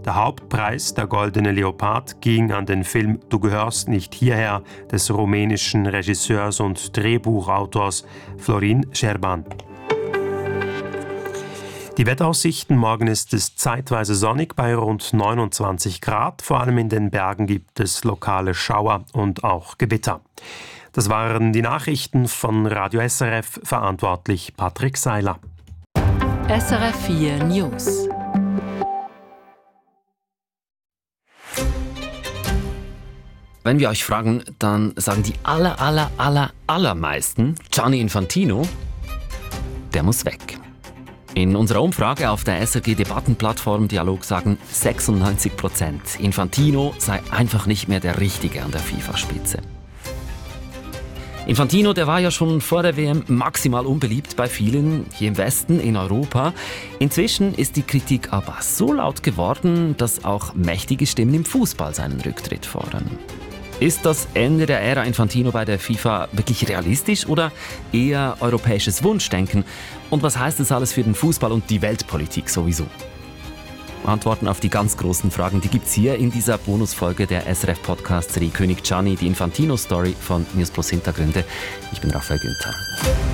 Der Hauptpreis, der Goldene Leopard, ging an den Film Du gehörst nicht hierher des rumänischen Regisseurs und Drehbuchautors Florin Șerban. Die Wetteraussichten: Morgen ist es zeitweise sonnig bei rund 29 Grad. Vor allem in den Bergen gibt es lokale Schauer und auch Gewitter. Das waren die Nachrichten von Radio SRF, verantwortlich Patrick Seiler. SRF 4 News. Wenn wir euch fragen, dann sagen die allermeisten, Gianni Infantino, der muss weg. In unserer Umfrage auf der SRG-Debattenplattform Dialog sagen 96%, Infantino sei einfach nicht mehr der Richtige an der FIFA-Spitze. Infantino, der war ja schon vor der WM maximal unbeliebt bei vielen hier im Westen, in Europa. Inzwischen ist die Kritik aber so laut geworden, dass auch mächtige Stimmen im Fußball seinen Rücktritt fordern. Ist das Ende der Ära Infantino bei der FIFA wirklich realistisch oder eher europäisches Wunschdenken? Und was heißt das alles für den Fußball und die Weltpolitik sowieso? Antworten auf die ganz großen Fragen, die gibt's hier in dieser Bonusfolge der SRF-Podcast-Serie König Gianni, die Infantino-Story von News Plus Hintergründe. Ich bin Raphael Günther.